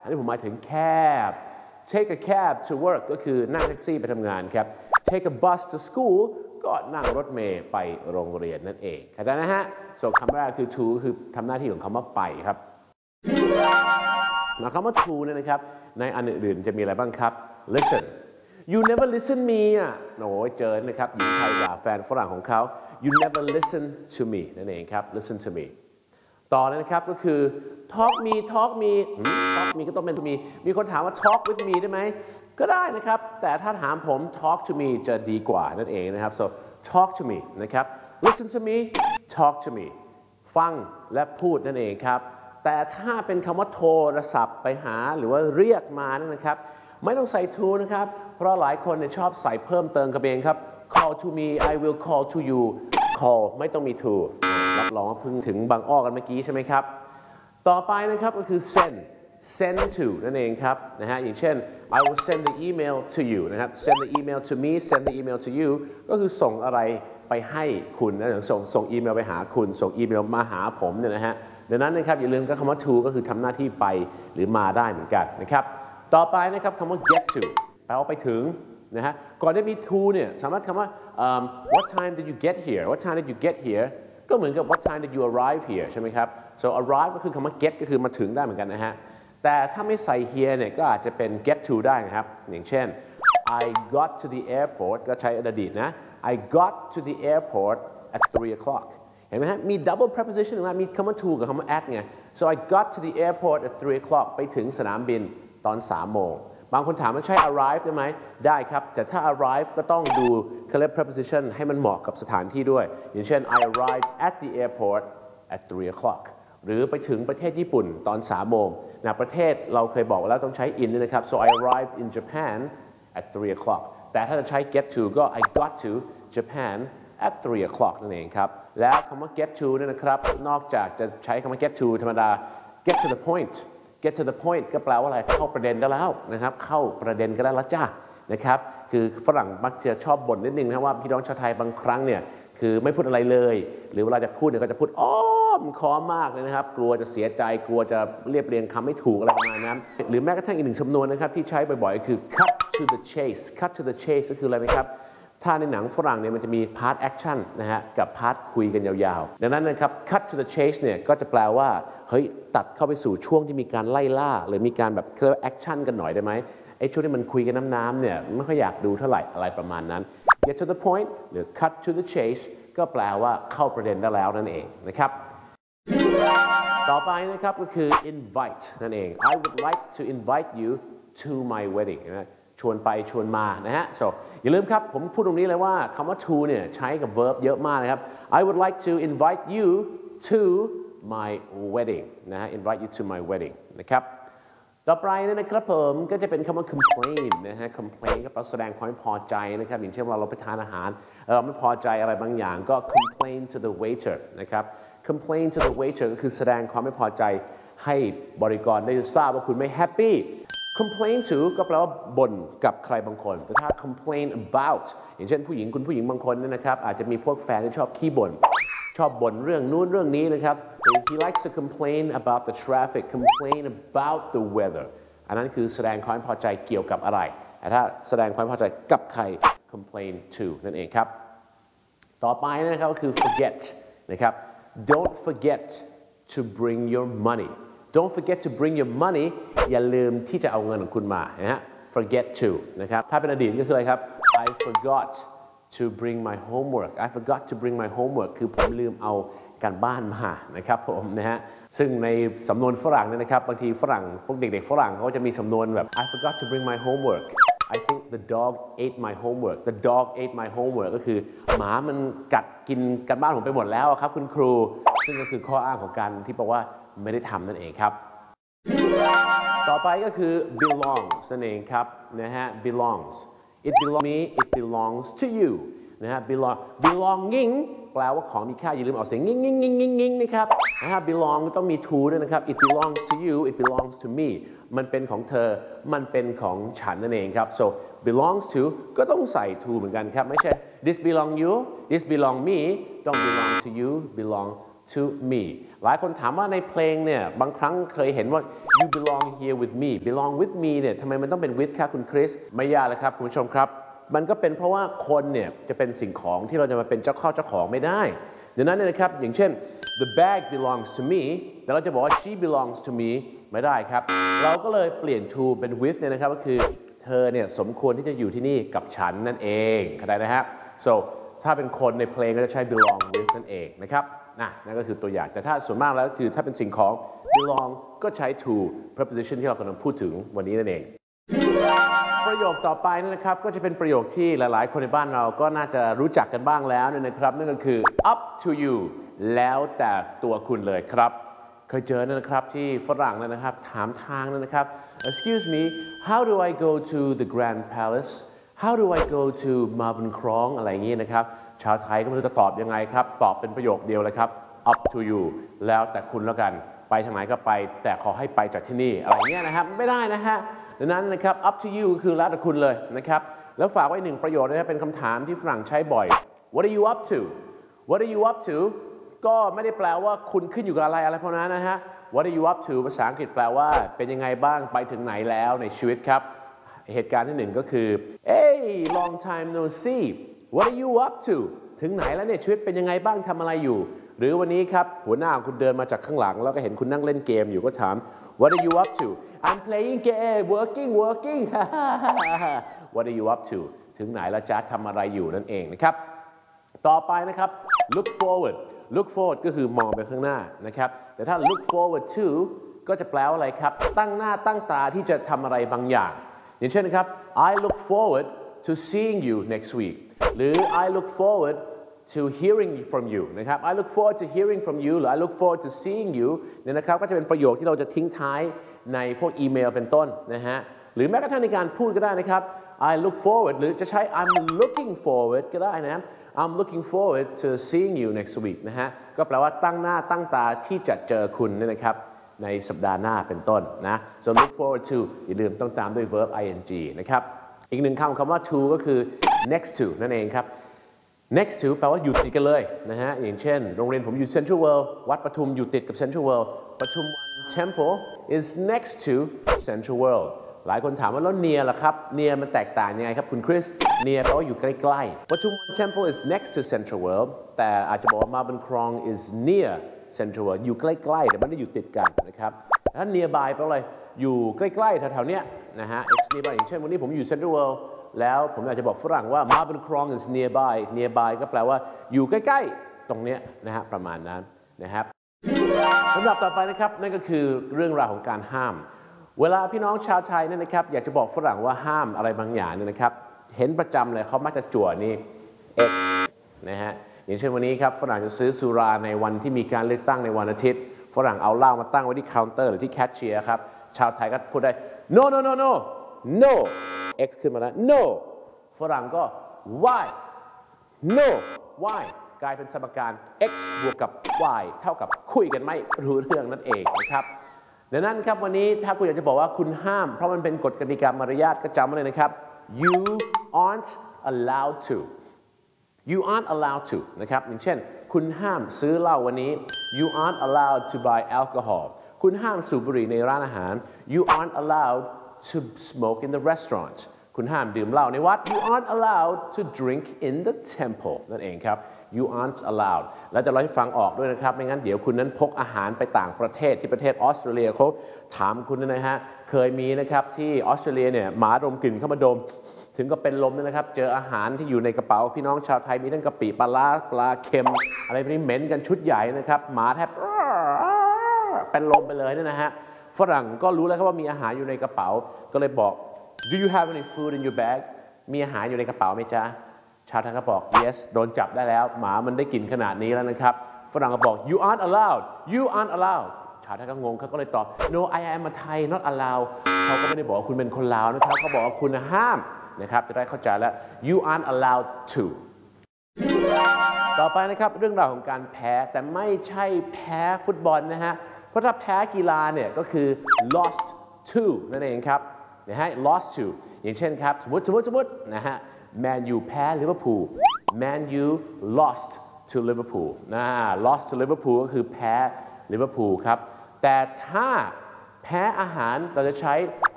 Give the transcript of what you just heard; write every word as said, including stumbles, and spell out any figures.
อันนี้ผมหมายถึง cab take a cab to work ก็คือนั่งแท็กซี่ไปทำงานครับ take a bus to school ก็นั่งรถเมล์ไปโรงเรียนนั่นเองเข้าใจนะฮะส่วนคำแรกคือ to คือทำหน้าที่ของคำว่าไปครับคำว่า to เนี่ยนะครับในอันอื่นๆจะมีอะไรบ้างครับ listen you never listen me อ่ะโอ้ยเจอนะครับหญิงไทยด่าแฟนฝรั่งของเขา you never listen to me นั่นเองครับ listen to me ต่อเลยนะครับก็คือ talk me talk me talk me ก็ต้องเป็น to me มีคนถามว่า talk with me ได้ไหมก็ได้นะครับแต่ถ้าถามผม talk to me จะดีกว่านั่นเองนะครับ so talk to me นะครับ listen to me talk to me ฟังและพูดนั่นเองครับแต่ถ้าเป็นคำว่าโทรศัพท์ไปหาหรือว่าเรียกมานั่นนะครับไม่ต้องใส่ to นะครับเพราะหลายคนเนี่ยชอบใส่เพิ่มเติมกันเองครับ call to me I will call to you call ไม่ต้องมี to รับรองว่าเพิ่งถึงบางอ้อกันเมื่อกี้ใช่ไหมครับต่อไปนะครับก็คือ send send to นั่นเองครับนะฮะอย่างเช่น I will send the email to you นะครับ send the email to me send the email to you ก็คือส่งอะไรไปให้คุณนะส่งส่งอีเมลไปหาคุณส่งอีเมลมาหาผมเนี่ยนะฮะดังนั้นนะครับอย่าลืมคำว่า to ก็คือทำหน้าที่ไปหรือมาได้เหมือนกันนะครับต่อไปนะครับคำว่า get to แปลว่าไปถึงนะฮะก่อนที่มี to เนี่ยสามารถคำว่า um, what time did you get here what time did you get here ก็เหมือนกับ what time did you arrive here ใช่ไหมครับ so arrive ก็คือคำว่า get ก็คือมาถึงได้เหมือนกันนะฮะแต่ถ้าไม่ใส่ here เนี่ยก็อาจจะเป็น get to ได้นะครับอย่างเช่น I got to the airport ก็ใช้อดีตนะ I got to the airport at three o'clock เห็นไหมฮะมี double preposition นะมีคำว่า to กับคำว่า at ไง so I got to the airport at three o'clock ไปถึงสนามบินตอนสามโมงบางคนถามมันใช้ arrive ได้ไหมได้ครับแต่ถ้า arrive ก็ต้องดู correct preposition ให้มันเหมาะกับสถานที่ด้วยอย่างเช่น I arrived at the airport at three o'clock หรือไปถึงประเทศญี่ปุ่นตอนสามโมงนะประเทศเราเคยบอกแล้วต้องใช้ in ด้วยนะครับ so I arrived in Japan at three o'clock แต่ถ้าจะใช้ get to ก็ I got to Japan at three o'clock นั่นเองครับแล้วคำว่า get to เนี่ยนะครับนอกจากจะใช้คำว่า get to ธรรมดา get to the point get to the point ก็แปลว่าอะไรเข้าประเด็นได้แล้วนะครับเข้าประเด็นก็ได้แล้วจ้านะครับคือฝรั่งมักจะชอบบ่นนิดนึงนะว่าพี่น้องชาวไทยบางครั้งเนี่ยคือไม่พูดอะไรเลยหรือเวลาจะพูดเนี่ยก็จะพูดอ้อมค้อมมากเลยนะครับกลัวจะเสียใจกลัวจะเรียบเรียงคำไม่ถูกอะไรประมาณนั้นหรือแม้กระทั่งอีกหนึ่งสำนวนนะครับที่ใช้บ่อยๆคือ cut to the chase cut to the chase ก็คืออะไรไหมครับถ้าในหนังฝรั่งเนี่ยมันจะมี part action นะฮะกับ part คุยกันยาวๆดังนั้นนะครับ cut to the chase เนี่ยก็จะแปลว่าเฮ้ยตัดเข้าไปสู่ช่วงที่มีการไล่ล่าหรือมีการแบบเรียกว่า action กันหน่อยได้ไหมไอ้ช่วงที่มันคุยกันน้ำๆเนี่ยไม่ค่อยอยากดูเท่าไหร่อะไรประมาณนั้น get to the point หรือ cut to the chase ก็แปลว่าเข้าประเด็นได้แล้วนั่นเองนะครับต่อไปนะครับก็คือ invite นั่นเอง I would like to invite you to my wedding นะชวนไปชวนมานะฮะ so อย่าลืมครับผมพูดตรงนี้เลยว่าคำว่า to เนี่ยใช้กับ verb เยอะมากนะครับ I would like to invite you to my wedding นะฮะ invite you to my wedding นะครับต่อไปนะครับผมก็จะเป็นคำว่า complain นะฮะ complain ก็แปลแสดงความไม่พอใจนะครับอย่างเช่นเวลาเราไปทานอาหารเราไม่พอใจอะไรบางอย่างก็ complain to the waiter นะครับ complain to the waiter ก็คือแสดงความไม่พอใจให้บริกรได้ทราบว่าคุณไม่ happy complain to ก็แปลว่าบ่นกับใครบางคนแต่ถ้า complain about อย่างเช่นผู้หญิงคุณผู้หญิงบางคนเนี่ยนะครับอาจจะมีพวกแฟนที่ชอบขี้บ่นชอบบ่นเรื่องนู้นเรื่องนี้นะครับ he likes to complain about the traffic complain about the weather อันนั้นคือแสดงความไม่พอใจเกี่ยวกับอะไรแต่ถ้าแสดงความไม่พอใจกับใคร complain to นั่นเองครับต่อไปนะครับก็คือ forget นะครับ don't forget to bring your money don't forget to bring your money อย่าลืมที่จะเอาเงินของคุณมานะฮะ forget to นะครับถ้าเป็นอดีตก็คืออะไรครับ I forgot to bring my homework I forgot to bring my homework คือผมลืมเอาการบ้านมานะครับผมนะฮะซึ่งในสำนวนฝรั่งเนี่ยนะครับบางทีฝรั่งพวกเด็กๆฝรั่งเขาจะมีสำนวนแบบ I forgot to bring my homework I think the dog ate my homework the dog ate my homework ก็คือหมามันกัดกินการบ้านผมไปหมดแล้วครับคุณครูซึ่งก็คือข้ออ้างของการที่บอกว่าไม่ได้ทำนั่นเองครับต่อไปก็คือ belongs นั่นเองครับนะฮะ belongs it belongs to me it belongs to you นะฮะ belong belonging แปลว่าของมีค่าอย่าลืมออกเสียงงิ่งงิ่งงิ่งงิ่งงิ่งนะครับนะฮะ belong ต้องมี to ด้วยนะครับ it belongs to you it belongs to me มันเป็นของเธอมันเป็นของฉันนั่นเองครับ so belongs to ก็ต้องใส่ to เหมือนกันครับไม่ใช่ this belong you this belong me ต้อง belong to you belong to me หลายคนถามว่าในเพลงเนี่ยบางครั้งเคยเห็นว่า you belong here with me belong with me เนี่ยทำไมมันต้องเป็น with ครับคุณคริสไม่ยากเลยครับคุณผู้ชมครับมันก็เป็นเพราะว่าคนเนี่ยจะเป็นสิ่งของที่เราจะมาเป็นเจ้าข้าเจ้าของไม่ได้ดังนั้นเนี่ยนะครับอย่างเช่น the bag belongs to me แต่เราจะบอกว่า she belongs to me ไม่ได้ครับเราก็เลยเปลี่ยน to เป็น with เนี่ยนะครับก็คือเธอเนี่ยสมควรที่จะอยู่ที่นี่กับฉันนั่นเองเข้าใจนะฮะ so ถ้าเป็นคนในเพลงก็จะใช้ belong with นั่นเองนะครับนะนั่นก็คือตัวอย่างแต่ถ้าส่วนมากแล้วคือถ้าเป็นสิ่งของ belong ก็ใช้ to preposition ที่เรากำลังพูดถึงวันนี้นั่นเองประโยคต่อไปนะครับก็จะเป็นประโยคที่หลายๆคนในบ้านเราก็น่าจะรู้จักกันบ้างแล้วนะครับนั่นก็คือ up to you แล้วแต่ตัวคุณเลยครับเคยเจอนะครับที่ฝรั่งนะครับถามทางนะครับ excuse me how do I go to the Grand Palace how do I go to Marble Krong อะไรอย่างนี้นะครับชาวไทยก็ไม่รู้จะตอบยังไงครับตอบเป็นประโยคเดียวเลยครับ up to you แล้วแต่คุณแล้วกันไปทางไหนก็ไปแต่ขอให้ไปจากที่นี่อะไรเงี้ยนะครับไม่ได้นะฮะดังนั้นนะครับ up to you คือแล้วแต่คุณเลยนะครับแล้วฝากไว้หนึ่งประโยคนะครับเป็นคำถามที่ฝรั่งใช้บ่อย what are you up to what are you up to ก็ไม่ได้แปลว่าคุณขึ้นอยู่กับอะไรอะไรพวกนั้นนะฮะ what are you up to ภาษาอังกฤษแปลว่าเป็นยังไงบ้างไปถึงไหนแล้วในชีวิตครับเหตุการณ์ที่หนึ่งก็คือ hey long time no see what are you up to ถึงไหนแล้วเนี่ยชีวิตเป็นยังไงบ้างทำอะไรอยู่หรือวันนี้ครับหัวหน้าคุณเดินมาจากข้างหลังแล้วก็เห็นคุณนั่งเล่นเกมอยู่ก็ถาม what are you up to I'm playing game working working what are you up to ถึงไหนแล้วจ๊ะทำอะไรอยู่นั่นเองนะครับต่อไปนะครับ look forward look forward ก็คือมองไปข้างหน้านะครับแต่ถ้า look forward to ก็จะแปลว่าอะไรครับตั้งหน้าตั้งตาที่จะทำอะไรบางอย่างอย่างเช่นนะครับ I look forward to seeing you next week หรือ I look forward to hearing from you นะครับ I look forward to hearing from you หรือ I look forward to seeing you เนี่ยนะครับก็จะเป็นประโยคที่เราจะทิ้งท้ายในพวกอีเมลเป็นต้นนะฮะหรือแม้กระทั่งในการพูดก็ได้นะครับ I look forward หรือจะใช้ I'm looking forward ก็ได้นะ I'm looking forward to seeing you next week นะฮะก็แปลว่าตั้งหน้าตั้งตาที่จะเจอคุณเนี่ยนะครับในสัปดาห์หน้าเป็นต้นนะ so look forward to อย่าลืมต้องตามด้วย verb ing นะครับอีกหนึ่งคำคำว่า to ก็คือ next to นั่นเองครับ next to แปลว่าอยู่ติดกันเลยนะฮะอย่างเช่นโรงเรียนผมอยู่ Central World วัดปทุมอยู่ติดกับ Central World ปทุมวัน Temple is next to Central World หลายคนถามว่าแล้ว near ล่ะครับ near มันแตกต่างยังไงครับคุณคริส near แปลว่าอยู่ใกล้ๆปทุมวัน Temple is next to Central World แต่อาจจะบอกว่า Marble Krong is near Central World อยู่ใกล้ๆแต่ไม่ได้อยู่ติดกันนะครับถ้า nearby แปลว่าอะไรอยู่ใกล้ๆแถวๆเนี้ยนะฮะ it's nearby อย่างเช่นวันนี้ผมอยู่ Central Worldแล้วผมอยากจะบอกฝรั่งว่า Marble Krong is nearby nearby ก็แปลว่าอยู่ใกล้ๆตรงเนี้ยนะฮะประมาณนั้นนะครับลำดับต่อไปนะครับนั่นก็คือเรื่องราวของการห้ามเวลาพี่น้องชาวไทยเนี่ยนะครับอยากจะบอกฝรั่งว่าห้ามอะไรบางอย่างเนี่ยนะครับเห็นประจำเลยเขามักจะจั่วนี่ X นะฮะอย่างเช่นวันนี้ครับฝรั่งจะซื้อสุราในวันที่มีการเลือกตั้งในวันอาทิตย์ฝรั่งเอาเหล้ามาตั้งไว้ที่เคาน์เตอร์หรือที่แคชเชียร์ครับชาวไทยก็พูดได้ no no no no no X ขึ้นมาแล้ว no ฝรั่งก็ why no why กลายเป็นสมการ x บวกกับ y เท่ากับคุยกันไม่รู้เรื่องนั่นเองนะครับดังนั้นครับวันนี้ถ้าคุณอยากจะบอกว่าคุณห้ามเพราะมันเป็นกฎกติกามารยาทก็จำไว้เลยนะครับ you aren't allowed to you aren't allowed to นะครับอย่างเช่นคุณห้ามซื้อเหล้าวันนี้ you aren't allowed to buy alcohol คุณห้ามสูบบุหรี่ในร้านอาหาร you aren't allowed to smoke in the restaurant คุณห้ามดื่มเหล้าในวัด you aren't allowed to drink in the temple นั่นเองครับ you aren't allowed แล้วจะเล่าให้ฟังออกด้วยนะครับไม่งั้นเดี๋ยวคุณนั้นพกอาหารไปต่างประเทศที่ประเทศออสเตรเลียเขาถามคุณนะฮะเคยมีนะครับที่ออสเตรเลียเนี่ยหมาดมกลิ่นเข้ามาดมถึงก็เป็นลมนะครับเจออาหารที่อยู่ในกระเป๋าพี่น้องชาวไทยมีทั้งกะปิปลาร้าปลาเค็มอะไรพวกนี้เหม็นกันชุดใหญ่นะครับหมาแทบเป็นลมไปเลยเนี่ยนะฮะฝรั่งก็รู้แล้วครับว่ามีอาหารอยู่ในกระเป๋าก็เลยบอก do you have any food in your bag มีอาหารอยู่ในกระเป๋าไหมจ๊ะชาวไทยก็บอก yes โดนจับได้แล้วหมามันได้กลิ่นขนาดนี้แล้วนะครับฝรั่งก็บอก you aren't allowed you aren't allowed ชาวไทยก็งงเขาก็เลยตอบ no I am a Thai not allowed เขาก็ไม่ได้บอกว่าคุณเป็นคนลาวนะครับเขาบอกว่าคุณห้ามนะครับจะได้เข้าใจแล้ว you aren't allowed to ต่อไปนะครับเรื่องราวของการแพ้แต่ไม่ใช่แพ้ฟุตบอลนะฮะเพราะถ้าแพ้กีฬาเนี่ยก็คือ lost to นั่นเองครับนะฮะ lost to อย่างเช่นครับสมมติสมมติสมมตินะฮะแมนยูแพ้ลิเวอร์พูล แมนยู lost to Liverpool นะ lost to Liverpool ก็คือแพ้ลิเวอร์พูลครับแต่ถ้าแพ้อาหารเราจะใช้